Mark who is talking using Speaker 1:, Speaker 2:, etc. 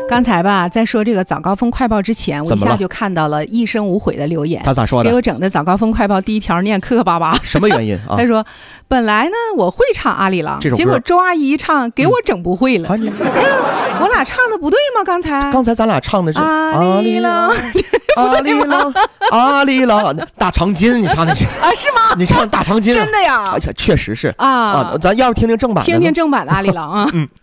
Speaker 1: 刚才吧，在说这个早高峰快报之前，我一下就看到了一生无悔的留言。
Speaker 2: 他咋说的？
Speaker 1: 给我整的早高峰快报第一条念磕磕巴巴。
Speaker 2: 什么原因啊？
Speaker 1: 他说，本来呢我会唱阿里郎，结果周阿姨一唱，给我整不会了。我俩唱的不对吗？刚才
Speaker 2: 咱俩唱的是
Speaker 1: 阿里郎。
Speaker 2: 阿里郎，阿里郎，大长今，你唱的是
Speaker 1: 啊？是吗？
Speaker 2: 你唱大长今，
Speaker 1: 真的呀？
Speaker 2: 确实是
Speaker 1: 啊。
Speaker 2: 咱要不听听正版的？
Speaker 1: 听听正版的阿里郎啊。